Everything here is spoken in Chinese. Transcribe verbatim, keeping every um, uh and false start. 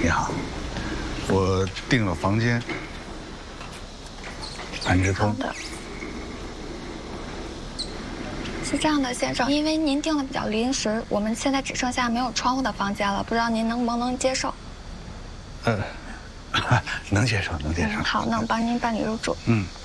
你好，我订了房间，安之通。 好的。是这样的，先生，因为您订的比较临时，我们现在只剩下没有窗户的房间了，不知道您能不能接受？ 呃，能接受，能接受。 嗯、好，那我帮您办理入住。 嗯。